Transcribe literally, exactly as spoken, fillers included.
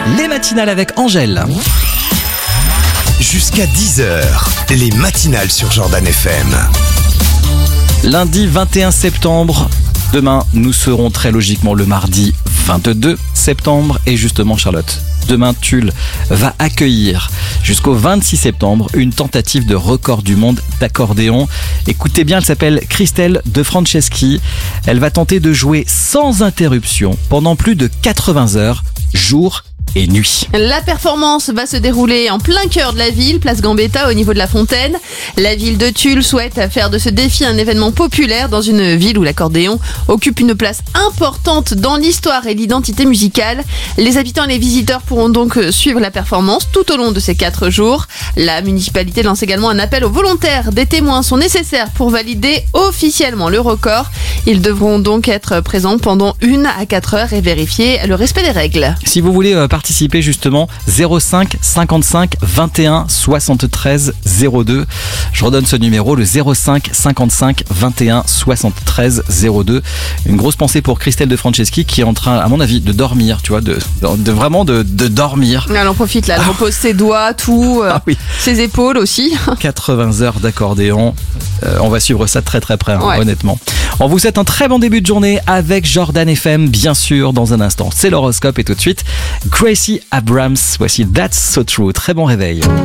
Les matinales avec Angèle. Jusqu'à dix heures, les matinales sur Jordan F M. Lundi vingt et un septembre. Demain, nous serons très logiquement le mardi vingt-deux septembre. Et justement, Charlotte, demain, Tulle va accueillir jusqu'au vingt-six septembre une tentative de record du monde d'accordéon. Écoutez bien, elle s'appelle Christelle De Franceschi. Elle va tenter de jouer sans interruption pendant plus de quatre-vingts heures, jour et nuit. La performance va se dérouler en plein cœur de la ville, place Gambetta, au niveau de la Fontaine. La ville de Tulle souhaite faire de ce défi un événement populaire dans une ville où l'accordéon occupe une place importante dans l'histoire et l'identité musicale. Les habitants et les visiteurs pourront donc suivre la performance tout au long de ces quatre jours. La municipalité lance également un appel aux volontaires. Des témoins sont nécessaires pour valider officiellement le record. Ils devront donc être présents pendant une à quatre heures et vérifier le respect des règles. Si vous voulez euh, participer justement, zéro cinq cinquante-cinq vingt et un soixante-treize zéro deux. Je redonne ce numéro, le zéro cinq cinquante-cinq vingt et un soixante-treize zéro deux. Une grosse pensée pour Christelle De Franceschi qui est en train, à mon avis, de dormir, tu vois, de, de vraiment de, de dormir. Elle en profite là, elle repose ses doigts, tout, euh, Ah oui. ses épaules aussi. quatre-vingts heures d'accordéon. Euh, on va suivre ça très très près, hein, Ouais. honnêtement. On vous souhaite un très bon début de journée avec Jordan F M, bien sûr, dans un instant. C'est l'horoscope et tout de suite, Gracie Abrams. Voici That's So True. Très bon réveil.